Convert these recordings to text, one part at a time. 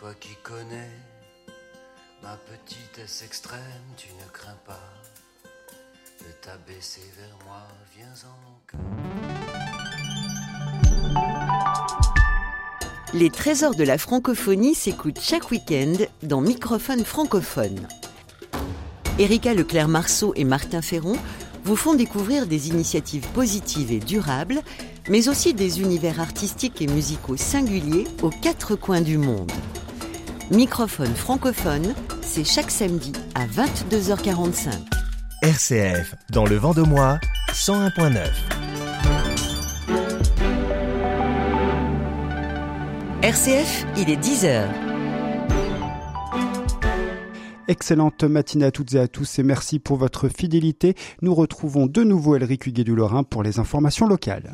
Toi qui connais ma petitesse extrême, tu ne crains pas de t'abaisser vers moi, viens en mon cœur. Les trésors de la francophonie s'écoutent chaque week-end dans Microphone francophone. Erika Leclerc-Marceau et Martin Ferron vous font découvrir des initiatives positives et durables, mais aussi des univers artistiques et musicaux singuliers aux quatre coins du monde. Microphone francophone, c'est chaque samedi à 22h45. RCF, dans le Vent-de-Moi, 101.9. RCF, il est 10h. Excellente matinée à toutes et à tous et merci pour votre fidélité. Nous retrouvons de nouveau Elric Huguet du Lorrain pour les informations locales.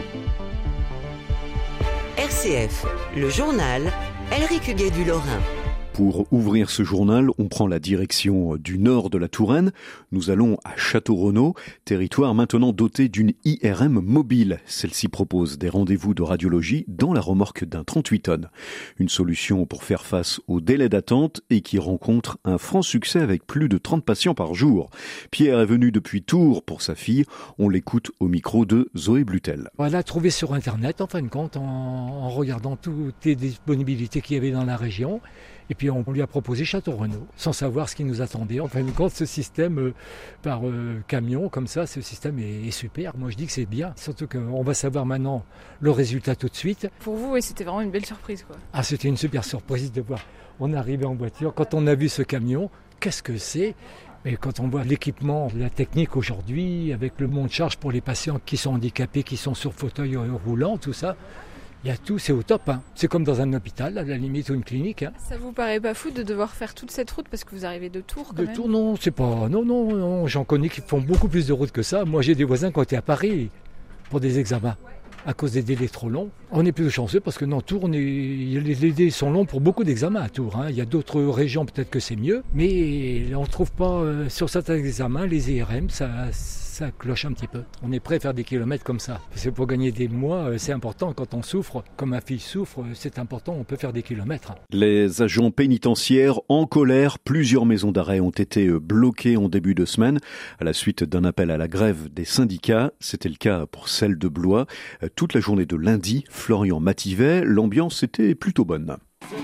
RCF, le journal, Elric Huguet du Lorrain. Pour ouvrir ce journal, on prend la direction du nord de la Touraine. Nous allons à Château-Renaud, territoire maintenant doté d'une IRM mobile. Celle-ci propose des rendez-vous de radiologie dans la remorque d'un 38 tonnes. Une solution pour faire face au délai d'attente et qui rencontre un franc succès avec plus de 30 patients par jour. Pierre est venu depuis Tours pour sa fille. On l'écoute au micro de Zoé Blutel. On l'a trouvé sur Internet, en fin de compte, en regardant toutes les disponibilités qu'il y avait dans la région. Et puis on lui a proposé Château-Renaud, sans savoir ce qui nous attendait. En fin de compte, ce système par camion, comme ça, ce système est super. Moi, je dis que c'est bien. Surtout qu'on va savoir maintenant le résultat tout de suite. Pour vous, oui, c'était vraiment une belle surprise, quoi. Ah, c'était une super surprise de voir. On est arrivé en voiture. Quand on a vu ce camion, qu'est-ce que c'est ? Mais quand on voit l'équipement, la technique aujourd'hui, avec le monte-charge pour les patients qui sont handicapés, qui sont sur fauteuil roulant, tout ça, il y a tout, c'est au top. Hein. C'est comme dans un hôpital, à la limite, ou une clinique. Hein. Ça vous paraît pas fou de devoir faire toute cette route parce que vous arrivez de Tours quand même ? De Tours, non, c'est pas... Non, j'en connais qui font beaucoup plus de routes que ça. Moi, j'ai des voisins qui ont été à Paris pour des examens à cause des délais trop longs. On est plutôt chanceux parce que dans Tours, les délais sont longs pour beaucoup d'examens à Tours. Hein. Il y a d'autres régions, peut-être que c'est mieux, mais on ne trouve pas, sur certains examens, les IRM, ça cloche un petit peu. On est prêt à faire des kilomètres comme ça. Parce que pour gagner des mois, c'est important. Quand on souffre, comme ma fille souffre, c'est important, on peut faire des kilomètres. Les agents pénitentiaires en colère, plusieurs maisons d'arrêt ont été bloquées en début de semaine à la suite d'un appel à la grève des syndicats. C'était le cas pour celle de Blois. Toute la journée de lundi, Florian Mativet, l'ambiance était plutôt bonne.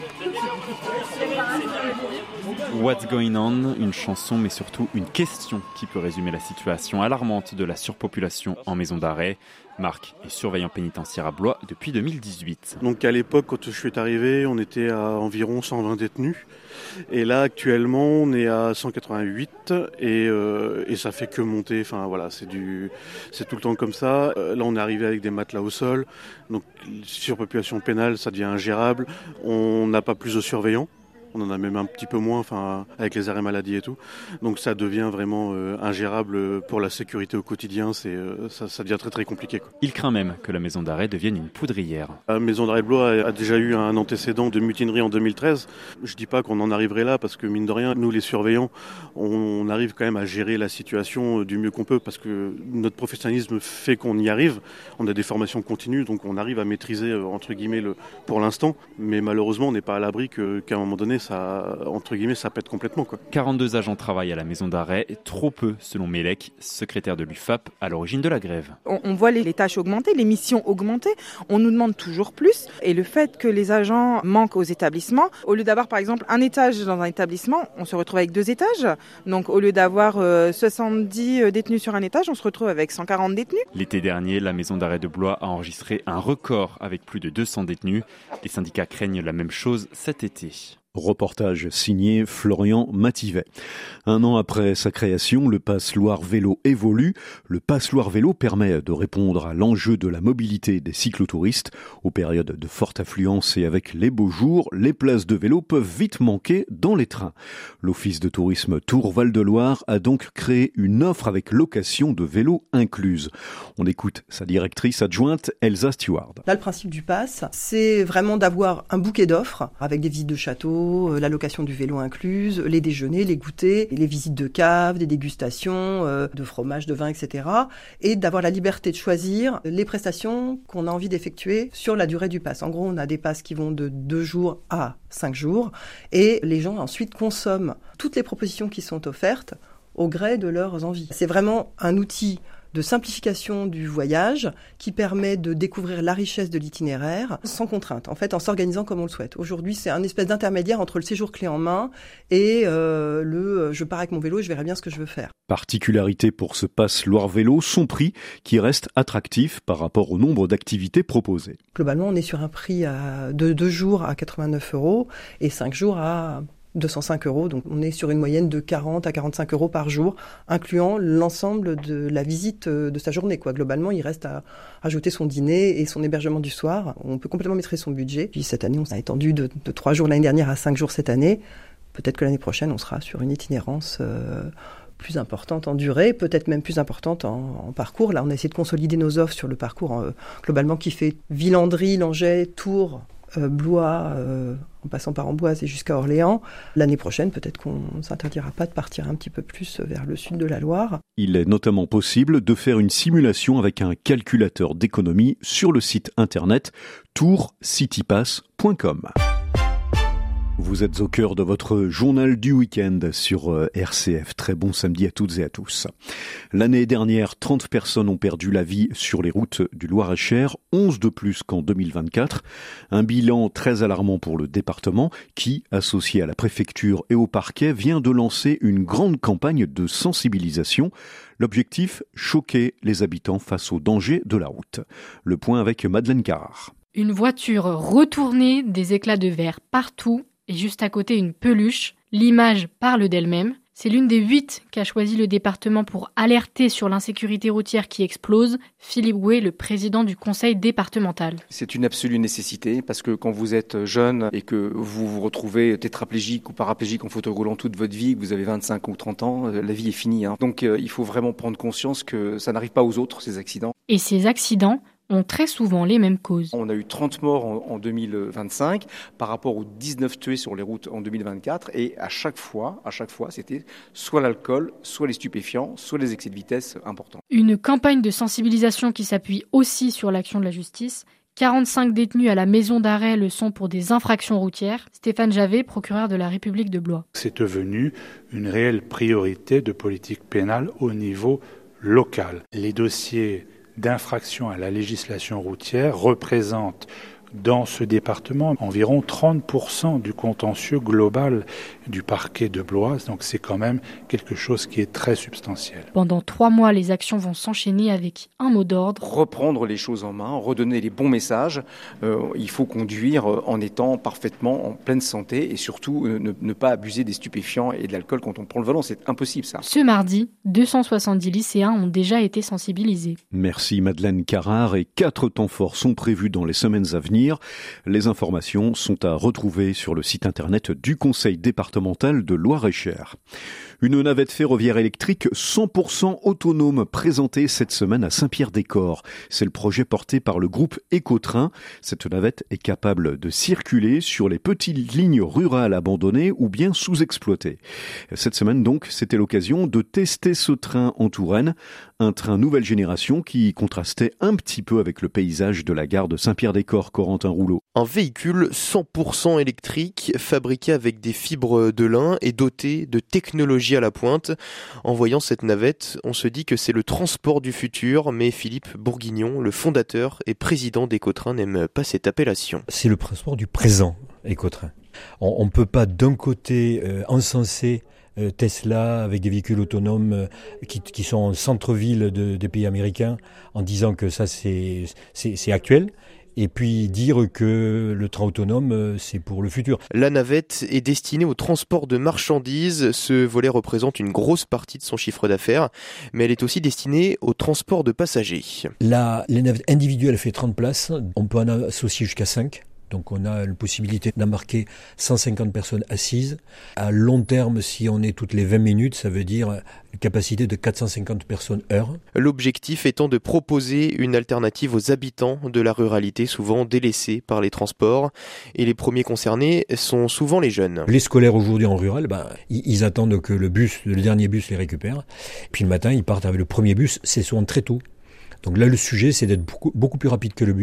What's Going On, une chanson mais surtout une question qui peut résumer la situation alarmante de la surpopulation en maison d'arrêt. Marc est surveillant pénitentiaire à Blois depuis 2018. Donc à l'époque, quand je suis arrivé, on était à environ 120 détenus. Et là, actuellement, on est à 188 et ça fait que monter. Enfin voilà, c'est tout le temps comme ça. Là, on est arrivé avec des matelas au sol. Donc surpopulation pénale, ça devient ingérable. On n'a pas plus de surveillants. On en a même un petit peu moins, enfin, avec les arrêts maladie et tout. Donc ça devient vraiment ingérable pour la sécurité au quotidien. Ça devient très très compliqué, quoi. Il craint même que la maison d'arrêt devienne une poudrière. La maison d'arrêt de Blois a déjà eu un antécédent de mutinerie en 2013. Je dis pas qu'on en arriverait là parce que mine de rien, nous les surveillants, on arrive quand même à gérer la situation du mieux qu'on peut parce que notre professionnalisme fait qu'on y arrive. On a des formations continues, donc on arrive à maîtriser entre guillemets pour l'instant. Mais malheureusement, on n'est pas à l'abri qu'à un moment donné, ça, entre guillemets, ça pète complètement, quoi. 42 agents travaillent à la maison d'arrêt, trop peu selon Mélec, secrétaire de l'UFAP à l'origine de la grève. On voit les tâches augmenter, les missions augmenter, on nous demande toujours plus. Et le fait que les agents manquent aux établissements, au lieu d'avoir par exemple un étage dans un établissement, on se retrouve avec 2 étages. Donc au lieu d'avoir 70 détenus sur un étage, on se retrouve avec 140 détenus. L'été dernier, la maison d'arrêt de Blois a enregistré un record avec plus de 200 détenus. Les syndicats craignent la même chose cet été. Reportage signé Florian Mativet. 1 an après sa création, le Pass Loire Vélo évolue. Le Pass Loire Vélo permet de répondre à l'enjeu de la mobilité des cyclotouristes. Aux périodes de forte affluence et avec les beaux jours, les places de vélo peuvent vite manquer dans les trains. L'Office de tourisme Tours-Val-de-Loire a donc créé une offre avec location de vélos incluse. On écoute sa directrice adjointe, Elsa Stewart. Là, le principe du Pass, c'est vraiment d'avoir un bouquet d'offres avec des visites de châteaux, vélo, la location du vélo incluse, les déjeuners, les goûters, les visites de cave, des dégustations de fromage, de vin, etc. Et d'avoir la liberté de choisir les prestations qu'on a envie d'effectuer sur la durée du pass. En gros, on a des passes qui vont de 2 jours à 5 jours et les gens ensuite consomment toutes les propositions qui sont offertes au gré de leurs envies. C'est vraiment un outil de simplification du voyage qui permet de découvrir la richesse de l'itinéraire sans contrainte, en fait, en s'organisant comme on le souhaite. Aujourd'hui, c'est un espèce d'intermédiaire entre le séjour clé en main et je pars avec mon vélo et je verrai bien ce que je veux faire. Particularité pour ce pass Loire Vélo, son prix qui reste attractif par rapport au nombre d'activités proposées. Globalement, on est sur un prix de 2 jours à 89 € et 5 jours à 205 €, donc on est sur une moyenne de 40 à 45 € par jour, incluant l'ensemble de la visite de sa journée, quoi. Globalement, il reste à ajouter son dîner et son hébergement du soir. On peut complètement maîtriser son budget. Puis cette année, on a étendu de 3 jours l'année dernière à 5 jours cette année. Peut-être que l'année prochaine, on sera sur une itinérance plus importante en durée, peut-être même plus importante en parcours. Là, on a essayé de consolider nos offres sur le parcours globalement qui fait Villandry, Langeais, Tours, Blois, en passant par Amboise et jusqu'à Orléans. L'année prochaine, peut-être qu'on ne s'interdira pas de partir un petit peu plus vers le sud de la Loire. Il est notamment possible de faire une simulation avec un calculateur d'économie sur le site internet tourcitypass.com. Vous êtes au cœur de votre journal du week-end sur RCF. Très bon samedi à toutes et à tous. L'année dernière, 30 personnes ont perdu la vie sur les routes du Loir-et-Cher, 11 de plus qu'en 2024. Un bilan très alarmant pour le département qui, associé à la préfecture et au parquet, vient de lancer une grande campagne de sensibilisation. L'objectif, choquer les habitants face aux dangers de la route. Le point avec Madeleine Carrard. Une voiture retournée, des éclats de verre partout et juste à côté une peluche. L'image parle d'elle-même. C'est l'une des 8 qu'a choisi le département pour alerter sur l'insécurité routière qui explose. Philippe Gouet, le président du conseil départemental. C'est une absolue nécessité parce que quand vous êtes jeune et que vous vous retrouvez tétraplégique ou paraplégique en fauteuil roulant toute votre vie, que vous avez 25 ou 30 ans, la vie est finie. Donc il faut vraiment prendre conscience que ça n'arrive pas aux autres, ces accidents. Et ces accidents ont très souvent les mêmes causes. On a eu 30 morts en 2025 par rapport aux 19 tués sur les routes en 2024 et à chaque fois, c'était soit l'alcool, soit les stupéfiants, soit les excès de vitesse importants. Une campagne de sensibilisation qui s'appuie aussi sur l'action de la justice. 45 détenus à la maison d'arrêt le sont pour des infractions routières. Stéphane Javet, procureur de la République de Blois. C'est devenu une réelle priorité de politique pénale au niveau local. Les dossiers d'infraction à la législation routière représentent dans ce département environ 30% du contentieux global du parquet de Blois. Donc c'est quand même quelque chose qui est très substantiel. Pendant 3 mois, les actions vont s'enchaîner avec un mot d'ordre. Reprendre les choses en main, redonner les bons messages. Il faut conduire en étant parfaitement en pleine santé et surtout ne pas abuser des stupéfiants et de l'alcool quand on prend le volant. C'est impossible ça. Ce mardi, 270 lycéens ont déjà été sensibilisés. Merci Madeleine Carrard et 4 temps forts sont prévus dans les semaines à venir. Les informations sont à retrouver sur le site internet du Conseil départemental de Loir-et-Cher. Une navette ferroviaire électrique 100% autonome présentée cette semaine à Saint-Pierre-des-Corps. C'est le projet porté par le groupe Écotrain. Cette navette est capable de circuler sur les petites lignes rurales abandonnées ou bien sous-exploitées. Cette semaine donc, c'était l'occasion de tester ce train en Touraine. Un train nouvelle génération qui contrastait un petit peu avec le paysage de la gare de Saint-Pierre-des-Corps, Corentin Rouleau. Un véhicule 100% électrique, fabriqué avec des fibres de lin et doté de technologies à la pointe. En voyant cette navette, on se dit que c'est le transport du futur, mais Philippe Bourguignon, le fondateur et président d'Écotrain, n'aime pas cette appellation. C'est le transport du présent, Écotrain. On ne peut pas d'un côté encenser Tesla avec des véhicules autonomes qui sont en centre-ville des pays américains en disant que ça c'est actuel. Et puis dire que le train autonome, c'est pour le futur. La navette est destinée au transport de marchandises. Ce volet représente une grosse partie de son chiffre d'affaires, mais elle est aussi destinée au transport de passagers. Là, les navettes individuelles fait 30 places. On peut en associer jusqu'à 5. Donc on a la possibilité d'embarquer 150 personnes assises. À long terme, si on est toutes les 20 minutes, ça veut dire une capacité de 450 personnes heure. L'objectif étant de proposer une alternative aux habitants de la ruralité, souvent délaissés par les transports. Et les premiers concernés sont souvent les jeunes. Les scolaires aujourd'hui en rural, ils attendent que le dernier bus les récupère. Puis le matin, ils partent avec le premier bus, c'est souvent très tôt. Donc là, le sujet, c'est d'être beaucoup plus rapide que le bus.